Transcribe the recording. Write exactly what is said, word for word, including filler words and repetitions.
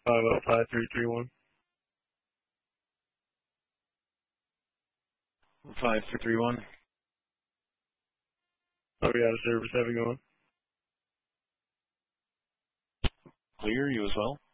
five oh five three three one. five three three one. Oh, we got a service having on. Clear, you as well.